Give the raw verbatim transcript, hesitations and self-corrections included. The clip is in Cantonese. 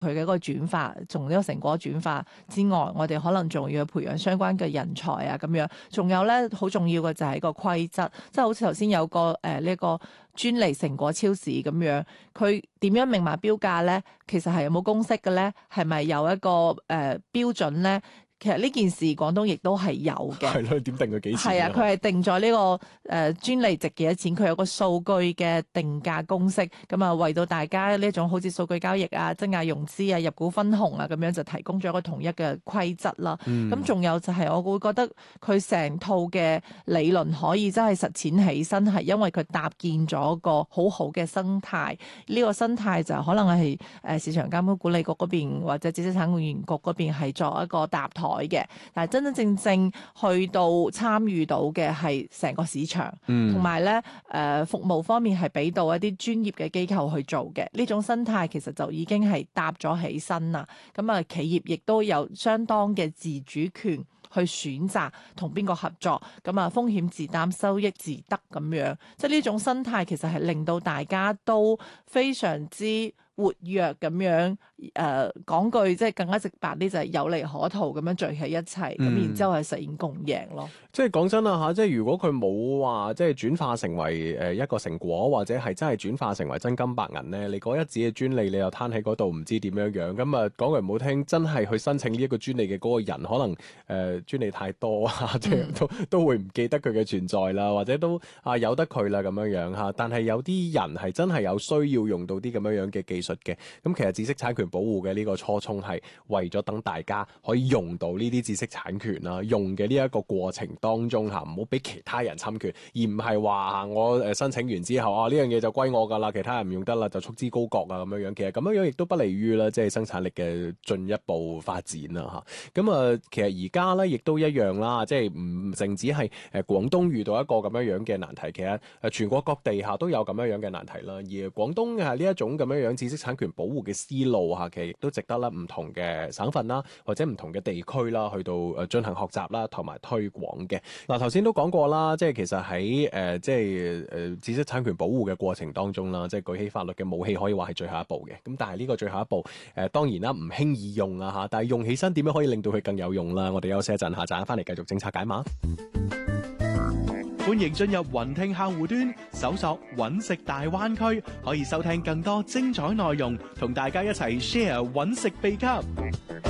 佢嘅一個轉化，從呢個成果轉化之外，我哋可能仲要培養相關嘅人才啊咁樣。仲有咧好重要嘅就係個規則，即係好似頭先有個誒呢個專利成果超市咁樣，佢點樣明碼標價咧？其實係有冇公式嘅咧？係咪有一個誒、呃、標準咧？其實呢件事廣東亦都係有嘅， 係咯，點定佢幾錢？ 係啊，佢係定咗呢、這個誒、呃、專利值幾多錢，佢有個數據嘅定價公式，咁啊為到大家呢一種好似數據交易啊、增壓融資啊、入股分紅啊咁樣就提供咗一個統一嘅規則啦。咁仲、嗯、有就係我會覺得佢成套嘅理論可以真係實踐起身，係因為佢搭建咗個好好嘅生態。呢、這個生態就可能係誒市場監管管理局嗰邊或者知識產權局嗰邊係作一個搭台嘅，但係真真正正去到參與到嘅係成個市場，同埋咧誒服務方面係俾到一啲專業嘅機構去做嘅呢種生態，其實就已經係搭咗起身啦。咁啊，企業亦都有相當嘅自主權去選擇同邊個合作，咁啊風險自擔，收益自得咁樣，即係呢種生態其實係令到大家都非常之活躍咁樣，誒、呃、講句即係更加直白啲，就係有利可圖咁樣聚喺一齊，咁、嗯、然之後係實現共贏咯。 即係講真啦嚇，即係如果佢冇話即係轉化成為誒一個成果，或者係真係轉化成為真金白銀咧，你嗰一紙嘅專利你又攤喺嗰度，唔知點樣樣。咁啊講句唔好聽，真係去申請呢一個專利嘅嗰個人，可能誒、呃、專利太多啊，即係都都會唔記得佢嘅存在啦，或者都啊由得佢啦咁樣樣嚇。但係有啲人係真係有需要用到啲咁樣樣嘅技術嘅。咁其實知識產權保護嘅呢個初衷係為咗等大家可以用到呢啲知識產權啦，用嘅呢一個過程當中嚇，唔好俾其他人侵權，而唔係話我誒申請完之後啊呢樣嘢就歸我㗎啦，其他人唔用得啦就束之高閣啊咁樣樣。其實咁樣樣亦都不利於啦，即係生產力嘅進一步發展啦嚇。咁啊，其實而家咧亦都一樣啦，即係唔淨止係誒廣東遇到一個咁樣樣嘅難題，其實誒全國各地下都有咁樣樣嘅難題啦。而廣東嘅呢一種咁樣樣知識產權保護嘅思路嚇，其實亦都值得啦唔同嘅省份啦，或者唔同嘅地區啦，去到誒進行學習啦，同埋推廣嘅。嗱，頭先都講過啦，即係其實喺誒、呃、即係誒、呃、知識產權保護嘅過程當中啦，即係舉起法律嘅武器，可以話係最後一步嘅。咁但係呢個最後一步誒、呃、當然啦，唔輕易用啊嚇，但係用起身點樣可以令到佢更有用啦？我哋休息一陣，下陣翻嚟繼續政策解碼。 歡迎進入雲聽客戶端，搜索揾食大灣區，可以收聽更多精彩內容，同大家一齊 share 揾食秘笈。